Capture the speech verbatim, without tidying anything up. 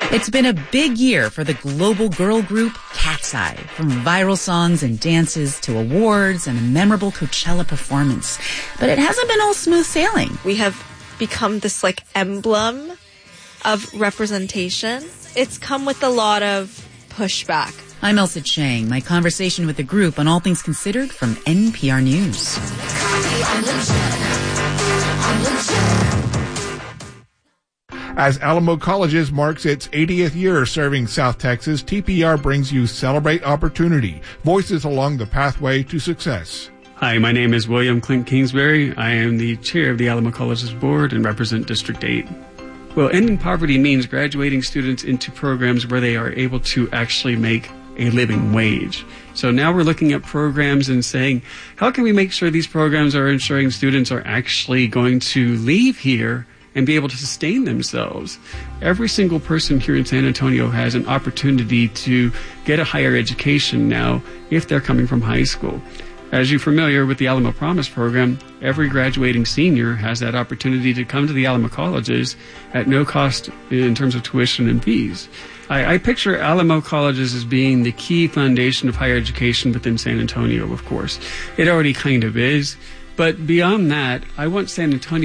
It's been a big year for the global girl group Cat's Eye, from viral songs and dances to awards and a memorable Coachella performance. But it hasn't been all smooth sailing. We have become this like emblem of representation. It's come with a lot of pushback. I'm Elsa Chang. My conversation with the group on All Things Considered from N P R News. As Alamo Colleges marks its eightieth year serving South Texas, T P R brings you Celebrate Opportunity, voices along the pathway to success. Hi, my name is William Clint Kingsbury. I am the chair of the Alamo Colleges Board and represent District eight. Well, ending poverty means graduating students into programs where they are able to actually make a living wage. So now we're looking at programs and saying, how can we make sure these programs are ensuring students are actually going to leave here and be able to sustain themselves? Every single person here in San Antonio has an opportunity to get a higher education now if they're coming from high school. As you're familiar with the Alamo Promise program, every graduating senior has that opportunity to come to the Alamo Colleges at no cost in terms of tuition and fees. I, I picture Alamo Colleges as being the key foundation of higher education within San Antonio, of course. It already kind of is. But beyond that, I want San Antonio